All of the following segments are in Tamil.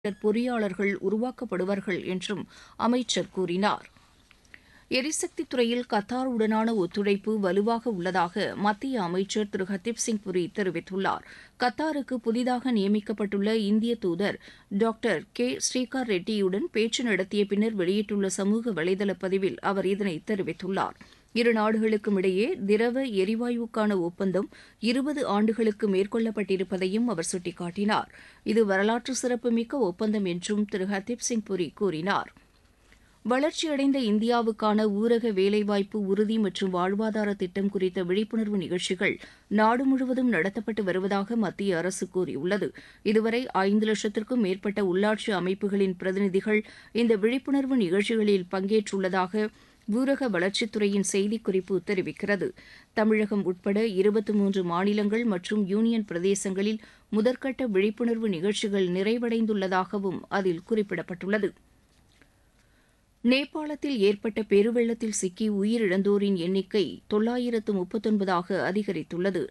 பொறியாளர்கள் உருவாக்கப்படுவார்கள் என்றும் அமைச்சர் கூறினார். எரிசக்தி துறையில் கத்தாருடனான ஒத்துழைப்பு வலுவாக உள்ளதாக மத்திய அமைச்சர் திரு ஹர்தீப் சிங் புரி தெரிவித்துள்ளார். கத்தாருக்கு புதிதாக நியமிக்கப்பட்டுள்ள இந்திய தூதர் டாக்டர் கே ஸ்ரீகார் ரெட்டியுடன் பேச்சு நடத்திய பின்னர் வெளியிட்டுள்ள சமூக வலைதள பதிவில் அவர் இதனை தெரிவித்துள்ளார். இரு நாடுகளுக்கும் இடையே திரவ எரிவாயுக்கான ஒப்பந்தம் 20 ஆண்டுகளுக்கு மேற்கொள்ளப்பட்டிருப்பதையும் அவர் சுட்டிக்காட்டினார். இது வரலாற்று சிறப்புமிக்க ஒப்பந்தம் என்றும் திரு ஹர்தீப் சிங் புரி கூறினார். வளர்ச்சியடைந்த இந்தியாவுக்கான ஊரக வேலைவாய்ப்பு உறுதி மற்றும் வாழ்வாதார திட்டம் குறித்த விழிப்புணர்வு நிகழ்ச்சிகள் நாடு முழுவதும் நடத்தப்பட்டு வருவதாக மத்திய அரசு கூறியுள்ளது. இதுவரை 5 லட்சத்திற்கும் மேற்பட்ட உள்ளாட்சி அமைப்புகளின் பிரதிநிதிகள் இந்த விழிப்புணர்வு நிகழ்ச்சிகளில் பங்கேற்றுள்ளதாக ஊரக வளர்ச்சித்துறையின் செய்திக்குறிப்பு தெரிவிக்கிறது. தமிழகம் உட்பட 23 மாநிலங்கள் மற்றும் யூனியன் பிரதேசங்களில் முதற்கட்ட விழிப்புணர்வு நிகழ்ச்சிகள் நிறைவடைந்துள்ளதாகவும் அதில் குறிப்பிடப்பட்டுள்ளது. நேபாளத்தில் ஏற்பட்ட பெருவெள்ளத்தில் சிக்கி உயிரிழந்தோரின் எண்ணிக்கை 939 அதிகரித்துள்ளது.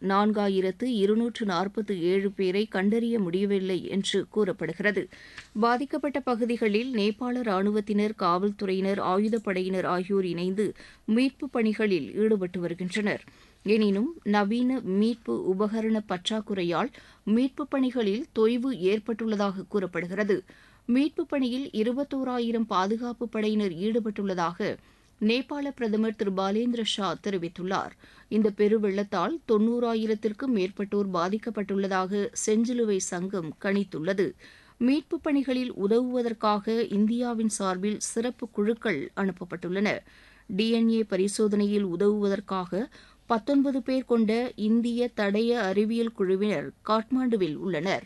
4247 பேரை கண்டறிய முடியவில்லை என்று கூறப்படுகிறது. பாதிக்கப்பட்ட பகுதிகளில் நேபாள ராணுவத்தினர், காவல்துறையினர், ஆயுதப்படையினர் ஆகியோர் இணைந்து மீட்புப் பணிகளில் ஈடுபட்டு வருகின்றனர். எனினும் நவீன மீட்பு உபகரண பற்றாக்குறையால் மீட்புப் பணிகளில் தொய்வு ஏற்பட்டுள்ளதாக கூறப்படுகிறது. மீட்புப் பணியில் 21,000 பாதுகாப்பு படையினர் ஈடுபட்டுள்ளதாக நேபாள பிரதமர் திரு பாலேந்திர ஷா தெரிவித்துள்ளார். இந்த பெருவெள்ளத்தால் 90,000க்கும் மேற்பட்டோர் பாதிக்கப்பட்டுள்ளதாக செஞ்சிலுவை சங்கம் கணித்துள்ளது. மீட்புப் பணிகளில் உதவுவதற்காக இந்தியாவின் சார்பில் சிறப்பு குழுக்கள் அனுப்பப்பட்டுள்ளன. DNA பரிசோதனையில் உதவுவதற்காக 19 பேர் கொண்ட இந்திய தடய அறிவியல் குழுவினர் காட்மாண்டுவில் உள்ளனர்.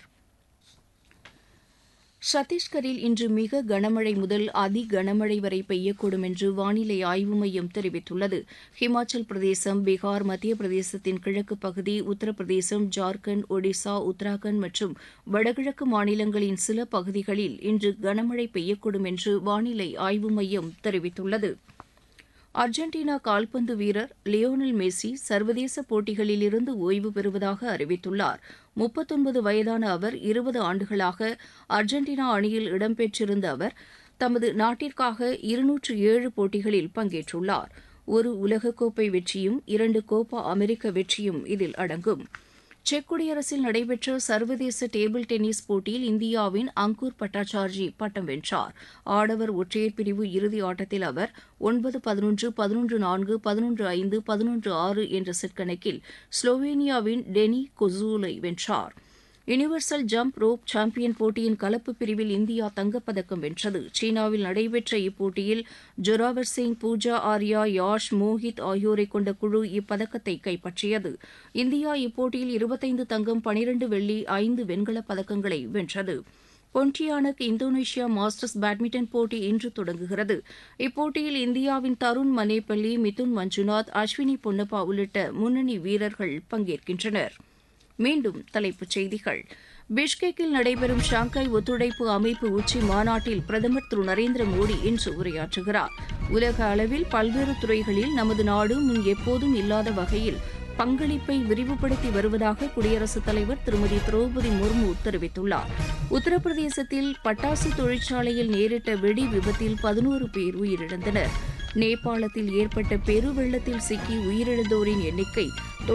சத்தீஸ்கரில் இன்று மிக கனமழை முதல் அதி கனமழை வரை பெய்யக்கூடும் என்று வானிலை ஆய்வு மையம் தெரிவித்துள்ளது. ஹிமாச்சல் பிரதேசம், பீகார், மத்திய பிரதேசத்தின் கிழக்கு பகுதி, உத்தரப்பிரதேசம், ஜார்க்கண்ட், ஒடிசா, உத்தராகண்ட் மற்றும் வடகிழக்கு மாநிலங்களின் சில பகுதிகளில் இன்று கனமழை பெய்யக்கூடும் என்று வானிலை ஆய்வு மையம் தெரிவித்துள்ளது. அர்ஜென்டினா கால்பந்து வீரர் லியோனல் மெஸ்ஸி சர்வதேச போட்டிகளிலிருந்து ஓய்வு பெறுவதாக அறிவித்துள்ளார். 39 வயதான அவர் 20 ஆண்டுகளாக அர்ஜென்டினா அணியில் இடம்பெற்றிருந்த அவர் தமது நாட்டிற்காக 207 போட்டிகளில் பங்கேற்றுள்ளார். ஒரு உலகக்கோப்பை வெற்றியும் 2 கோப்பா அமெரிக்க வெற்றியும் இதில் அடங்கும். செக் குடியரசில் நடைபெற்ற சர்வதேச டேபிள் டென்னிஸ் போட்டியில் இந்தியாவின் அங்கூர் பட்டாச்சார்ஜி பட்டம் வென்றார். ஆடவர் ஒற்றையர் பிரிவு இறுதி ஆட்டத்தில் அவர் 9-11, 11-4, 11-5, 11-6 என்ற செட் கணக்கில் ஸ்லோவேனியாவின் டெனி கொசூலை வென்றார். யுனிவர்சல் ஜம்ப் ரோப் சாம்பியன் போட்டியின் கலப்பு பிரிவில் இந்தியா தங்கப்பதக்கம் வென்றது. சீனாவில் நடைபெற்ற இப்போட்டியில் ஜொராவர் சிங், பூஜா ஆர்யா, யாஷ், மோஹித் ஆகியோரை கொண்ட குழு இப்பதக்கத்தை கைப்பற்றியது. இந்தியா இப்போட்டியில் 25 தங்கம், 12 வெள்ளி, 5 வெண்கலப் பதக்கங்களை வென்றது. பொன்டியானக் இந்தோனேஷியா மாஸ்டர்ஸ் பேட்மிண்டன் போட்டி இன்று தொடங்குகிறது. இப்போட்டியில் இந்தியாவின் தருண் மனேபள்ளி, மிதுன் மஞ்சுநாத், அஸ்வினி பொன்னப்பா உள்ளிட்ட முன்னணி வீரர்கள் பங்கேற்கின்றனர். மீண்டும் தலைப்புச் செய்திகள். பிஷ்கெக்கில் நடைபெறும் ஷாங்காய் ஒத்துழைப்பு அமைப்பு உச்சி மாநாட்டில் பிரதமர் திரு நரேந்திர மோடி இன்று உரையாற்றுகிறார். உலக அளவில் பல்வேறு துறைகளில் நமது நாடு முன் எப்போதும் இல்லாத வகையில் பங்களிப்பை விரிவுபடுத்தி வருவதாக குடியரசுத் தலைவர் திருமதி திரௌபதி முர்மு தெரிவித்துள்ளார். உத்தரப்பிரதேசத்தில் பட்டாசு தொழிற்சாலையில் நேரிட்ட வெடி விபத்தில் 11 பேர் உயிரிழந்தனர். நேபாளத்தில் ஏற்பட்ட பெருவெள்ளத்தில் சிக்கி உயிரிழந்தோரின் எண்ணிக்கை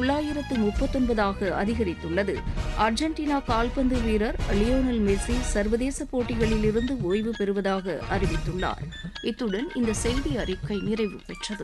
939 அதிகரித்துள்ளது. அர்ஜென்டினா கால்பந்து வீரர் லியோனல் மெஸ்ஸி சர்வதேச போட்டிகளிலிருந்து ஓய்வு பெறுவதாக அறிவித்துள்ளார். இத்துடன் இந்த செய்தி அறிக்கை நிறைவு பெற்றது.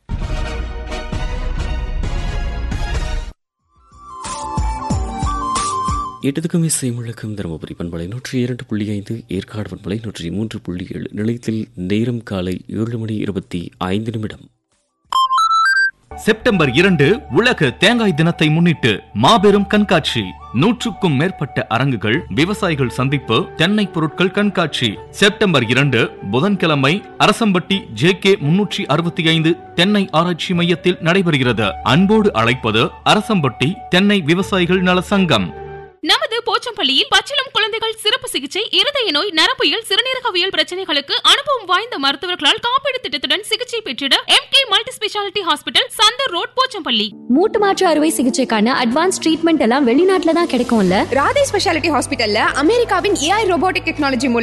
எட்டதுக்கும் இசை முழக்கம் தருமபுரி பண்பலை 102.5, ஏற்காடு பண்பலை 103.7. நிலையத்தில் நேரம் காலை 7:25. செப்டம்பர் 2 உலக தேங்காய் தினத்தை முன்னிட்டு மாபெரும் கண்காட்சி. 100க்கும் மேற்பட்ட அரங்குகள், விவசாயிகள் சந்திப்பு, தென்னை பொருட்கள் கண்காட்சி. செப்டம்பர் 2 புதன்கிழமை அரசம்பட்டி JK 365 தென்னை ஆராய்ச்சி மையத்தில் நடைபெறுகிறது. அன்போடு அழைப்பது அரசம்பட்டி தென்னை விவசாயிகள் நல சங்கம். நமது போச்சம்பள்ளியில் பச்சிளம் குழந்தைகள் சிறப்பு சிகிச்சை, இருதய நோய், நரம்பியல், சிறுநீரகவியல் பிரச்சனைகளுக்கு அனுபவம் வாய்ந்த மருத்துவர்களால் காப்பீடு திட்டத்துடன் சிகிச்சை பெற்றிட MK multi speciality hospital, Chandar road, Pochampalli. மூட்டு மாற்று அறுவை சிகிச்சைக்கான அட்வான்ஸ் ட்ரீட்மெண்ட் எல்லாம் வெளிநாட்டுல தான் கிடைக்கும்ல. ராதே ஸ்பெஷாலிட்டி ஹாஸ்பிட்டல்ல அமெரிக்காவின் AI ரோபோட்டிக் டெக்னாலஜி மூலம்